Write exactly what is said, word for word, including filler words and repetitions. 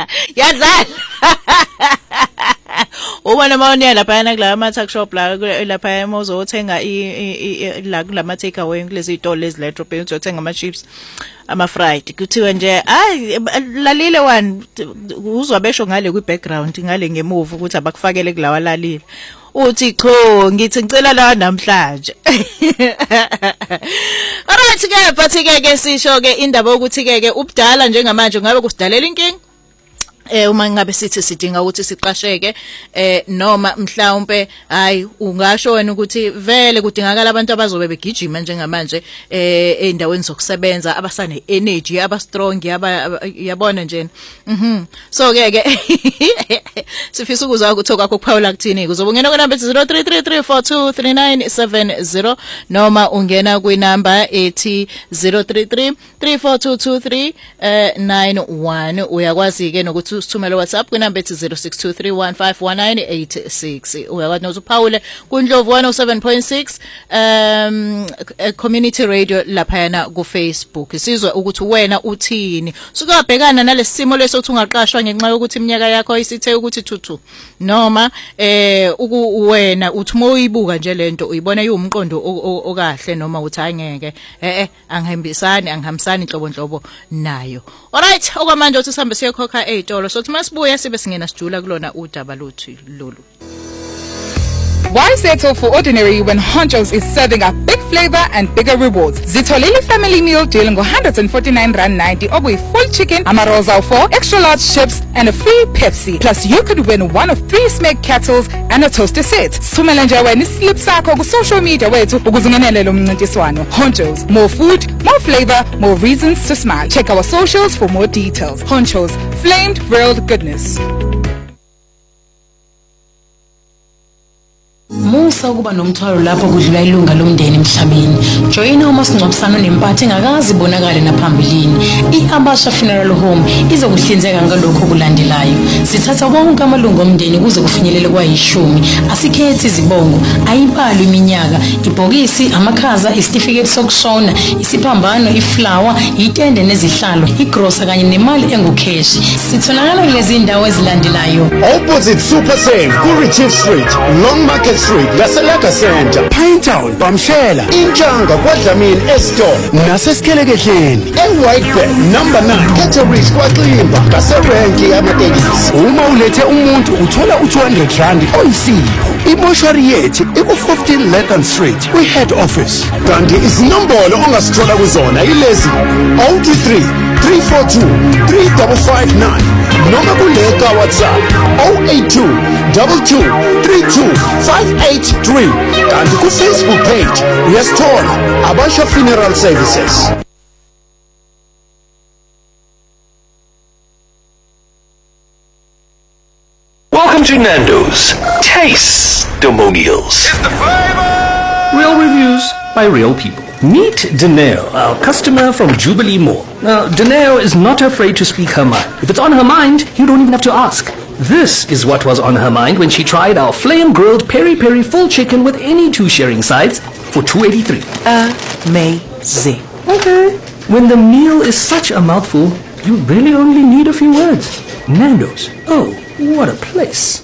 Yadlala. Uma noma uya lapha yana kula ama tuck shop la lapha emozothenga i la kulama take away kulezi izitolo lezi la drop uzothenga ama chips ama fried kuthiwe nje hayi lalile one uzwa besho ngale kwi background ngale ngemuva ukuthi abakufakele kulawa lalile uthi qho ngithi ngicela la namhlanje. Alright ke bathi ke ke sisho ke indaba ukuthi ke ke ubudala njengamanje ngabe kusidalela inkingi. Eh uma ngabe sithi sidinga ukuthi siqasheke eh noma mhlawumbe hayi ungasho wena ukuthi vele kudingakala abantu abazobe begijima njengamanje eh endaweni zokusebenza abasane energy aba strong yabona nje. Mhm so ke ke sifisa ukuzwa ukuthi okwakho kuphawula kuthini kuzoba ungena ku number zero three three three four two three nine seven zero noma ungena ku number ethi zero three three three four two two three nine one uyakwazi ke nokuthi usithumele WhatsApp ku number ethi zero six two three one five one nine eight six uyakwazi nokuthi uphawule ku Ndlovu one oh seven point six um community radio lapha yana ku Facebook sizwe ukuthi wena uthini sukubhekana nalesimo leso ukuthi ungaqashwa ngenxa yokuthi iminyaka yakho isithe ukuthi thuthu noma eh wena uthi moyibuka nje lento uyibona iwumqondo okahle noma uthi angeke eh eh angihambisani angihambisani inhlobo inhlobo nayo. Alright okwamanje uthi sihambe siyekhokha ezitolo so masibuya sibe singena sijula kulona udaba luthu lolu. Why settle for ordinary when Honcho's is serving up big flavor and bigger rewards? Zitholile family meal deal ngo one hundred forty-nine rand ninety okuyi full chicken, ama-rolls awu four, extra large chips and a free Pepsi. Plus you could win one of three smeg kettles and a toaster set. Sithumele nje wena islip sakho ku social media wethu ukuze ungenele lo mncintiswano. Honcho's, more food, more flavor, more reasons to smile. Check our socials for more details. Honcho's, flamed grilled goodness. Musa ukuba nomthwalo lapho kudlula ilunga lomndeni emhlabeni. Joyina umasingcwabisano nempatho engakazi ibonakale naphambilini. I-Abasha Funeral Home izokuhlinzeka ngalokho kulandelayo. Sithatha wonke amalungu omndeni kuze kufinyelele kwayishumi. Asikhethi izibongo, ayibali iminyaka, ibhokisi, amakhaza, isitifiketi sokushona, isiphambano, iflower, itende nezihlalo, igrosa kanye nemali engukheshi. Sitholakala kulezi indawo ezilandelayo. Opposite Super Save, Kurichief Street, Long Market Street, Lasalaka Center, Pinetown, Bamshela, Injanga, Kwadlamini, Eston, Naseskelekehleni, eWhite Bed, number nine, Caterich, Kwaximba, Kaserenki, amatekisi. Uma ulethe umuntu uthola u two hundred rand oyisipho. Imoshari yethu iku fifteen Lethan Street, we head office. Kanti izinombolo ongasithola kuzona yilezi zero two three three four two three five five nine noma kuleka WhatsApp zero eight two two two three two five eight three kanti ku Facebook page uyasithola Abasha Funeral Services. Welcome to Nando's Taste-Demonials. Real reviews by real people. Meet Danelle, our customer from Jubilee Mall. Now, Danelle is not afraid to speak her mind. If it's on her mind, you don't even have to ask. This is what was on her mind when she tried our flame-grilled peri-peri full chicken with any two sharing sides for two eighty-three. Amazing. Okay. When the meal is such a mouthful, you really only need a few words. Nando's. Oh, what a place.